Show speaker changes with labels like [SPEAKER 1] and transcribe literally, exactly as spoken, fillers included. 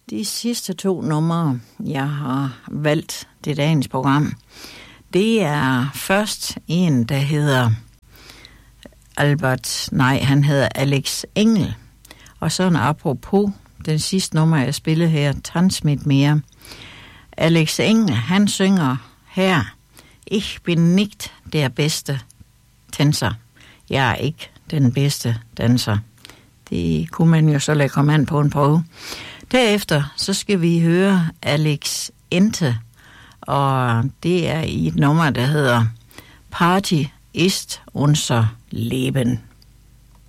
[SPEAKER 1] De sidste to numre, jeg har valgt til dagens program, det er først en, der hedder Albert, nej, han hedder Alex Engel. Og sådan apropos den sidste nummer, jeg spillede her, Tanz mit mir. Alex Engel, han synger her, Ich bin nicht der bedste Tänzer. Jeg er ikke den bedste danser. Det kunne man jo så lade komme an på en prøve. Derefter så skal vi høre Alex Ente, og det er i et nummer, der hedder Party ist unser Leben.